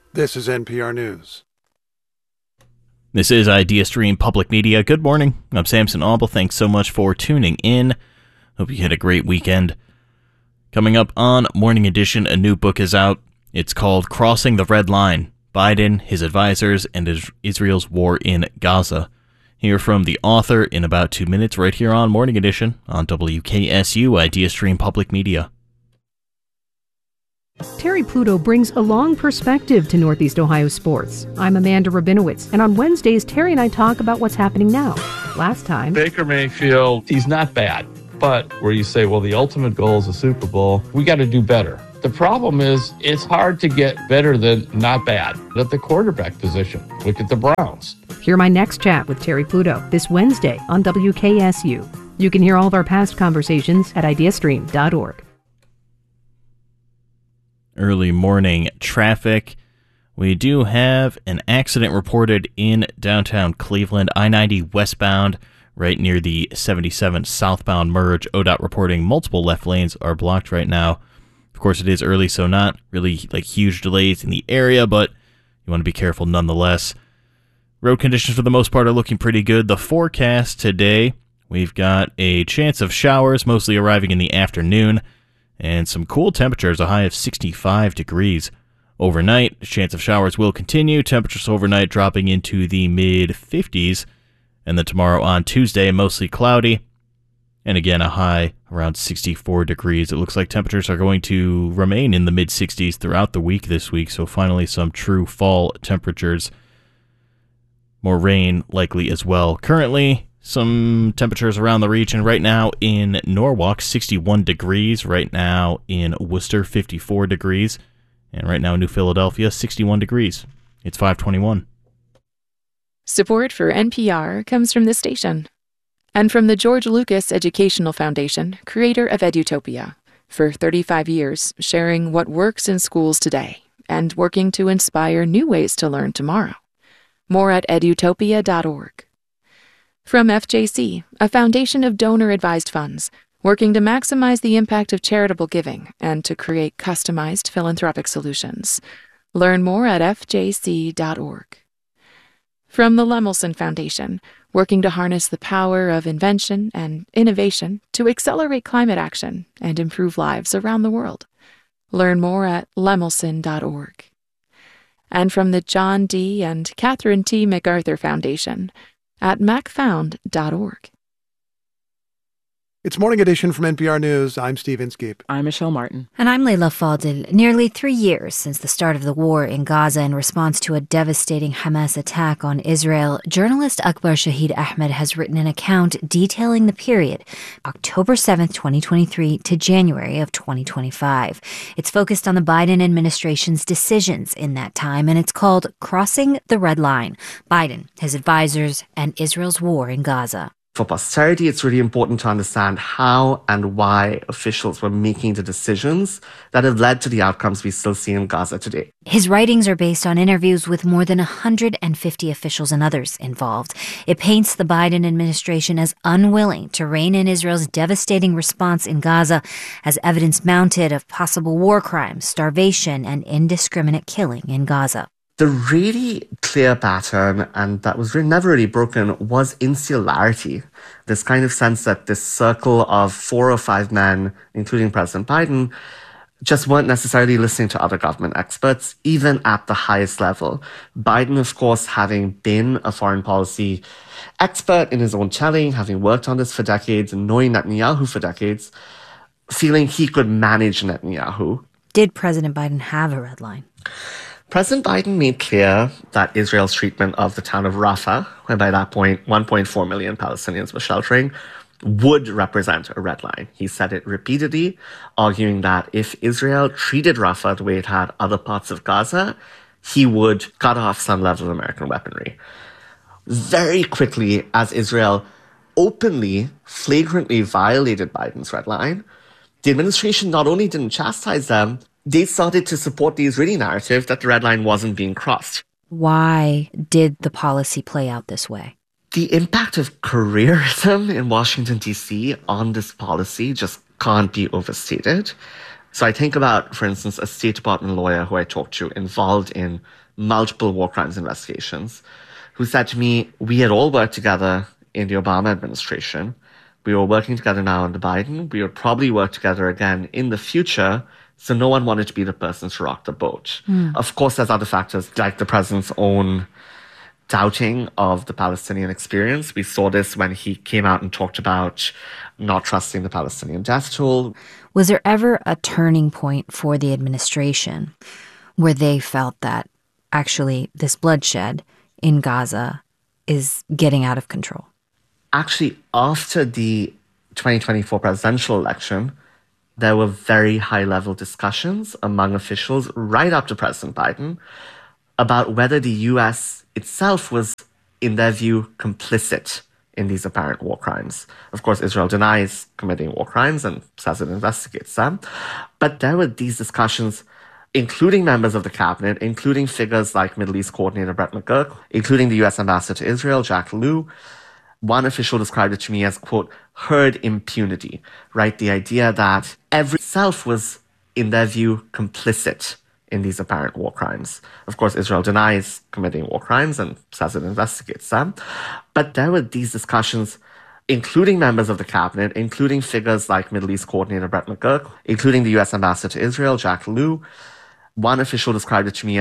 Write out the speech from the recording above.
This is NPR News. This is IdeaStream Public Media. Good morning. I'm Samson Auble. Thanks so much for tuning in. Hope you had a great weekend. Coming up on Morning Edition, a new book is out. It's called Crossing the Red Line: Biden, His Advisors, and Israel's War in Gaza. Hear from the author in about 2 minutes right here on Morning Edition on WKSU IdeaStream Public Media. Terry Pluto brings a long perspective to Northeast Ohio sports. I'm Amanda Rabinowitz, and on Wednesdays, Terry and I talk about what's happening now. Last time, Baker Mayfield, he's not bad, but where you say, well, the ultimate goal is a Super Bowl, we got to do better. The problem is it's hard to get better than not bad at the quarterback position. Look at the Browns. Hear my next chat with Terry Pluto this Wednesday on WKSU. You can hear all of our past conversations at ideastream.org. Early morning traffic. We do have an accident reported in downtown Cleveland, I-90 westbound, right near the 77 southbound merge. ODOT reporting multiple left lanes are blocked right now. Of course, it is early, so not really like huge delays in the area, but you want to be careful nonetheless. Road conditions for the most part are looking pretty good. The forecast today, we've got a chance of showers, mostly arriving in the afternoon, and some cool temperatures, a high of 65 degrees. Overnight, a chance of showers will continue, temperatures overnight dropping into the mid-50s, and then tomorrow on Tuesday, mostly cloudy, and again a high around 64 degrees. It looks like temperatures are going to remain in the mid-60s throughout the week this week, so finally some true fall temperatures. More rain likely as well. Currently, some temperatures around the region. Right now in Norwalk, 61 degrees. Right now in Worcester, 54 degrees. And right now in New Philadelphia, 61 degrees. It's 5:21. Support for NPR comes from this station and from the George Lucas Educational Foundation, creator of Edutopia. For 35 years, sharing what works in schools today and working to inspire new ways to learn tomorrow. More at edutopia.org. From FJC, a foundation of donor-advised funds, working to maximize the impact of charitable giving and to create customized philanthropic solutions. Learn more at fjc.org. From the Lemelson Foundation, working to harness the power of invention and innovation to accelerate climate action and improve lives around the world. Learn more at lemelson.org. And from the John D. and Catherine T. MacArthur Foundation at macfound.org. It's Morning Edition from NPR News. I'm Steve Inskeep. I'm Michelle Martin. And I'm Leila Fadel. Nearly 3 years since the start of the war in Gaza in response to a devastating Hamas attack on Israel, journalist Akbar Shahid Ahmed has written an account detailing the period, October 7th, 2023 to January of 2025. It's focused on the Biden administration's decisions in that time, and it's called Crossing the Red Line: Biden, His Advisors, and Israel's War in Gaza. For posterity, it's really important to understand how and why officials were making the decisions that have led to the outcomes we still see in Gaza today. His writings are based on interviews with more than 150 officials and others involved. It paints the Biden administration as unwilling to rein in Israel's devastating response in Gaza, as evidence mounted of possible war crimes, starvation, and indiscriminate killing in Gaza. The really clear pattern, and that was never really broken, was insularity. This kind of sense that this circle of 4 or 5 men, including President Biden, just weren't necessarily listening to other government experts, even at the highest level. Biden, of course, having been a foreign policy expert in his own telling, having worked on this for decades and knowing Netanyahu for decades, feeling he could manage Netanyahu. Did President Biden have a red line? President Biden made clear that Israel's treatment of the town of Rafah, where by that point 1.4 million Palestinians were sheltering, would represent a red line. He said it repeatedly, arguing that if Israel treated Rafah the way it had other parts of Gaza, he would cut off some level of American weaponry. Very quickly, as Israel openly, flagrantly violated Biden's red line, the administration not only didn't chastise them, they started to support the Israeli narrative that the red line wasn't being crossed. Why did the policy play out this way? The impact of careerism in Washington, D.C. on this policy just can't be overstated. So I think about, for instance, a State Department lawyer who I talked to involved in multiple war crimes investigations, who said to me, we had all worked together in the Obama administration. We were working together now under Biden. We would probably work together again in the future. So no one wanted to be the person to rock the boat. Of course, there's other factors like the president's own doubting of the Palestinian experience. We saw this when he came out and talked about not trusting the Palestinian death toll. Was there ever a turning point for the administration where they felt that actually this bloodshed in Gaza is getting out of control? Actually, after the 2024 presidential election, there were very high-level discussions among officials right up to President Biden about whether the U.S. itself was, in their view, complicit in these apparent war crimes. Of course, Israel denies committing war crimes and says it investigates them. But there were these discussions, including members of the cabinet, including figures like Middle East coordinator Brett McGurk, including the U.S. ambassador to Israel, Jack Lew. One official described it to me as, quote, herd impunity, right? The idea that every self was, in their view, complicit in these apparent war crimes. Of course, Israel denies committing war crimes and says it investigates them. But there were these discussions, including members of the cabinet, including figures like Middle East coordinator Brett McGurk, including the U.S. ambassador to Israel, Jack Lew. One official described it to me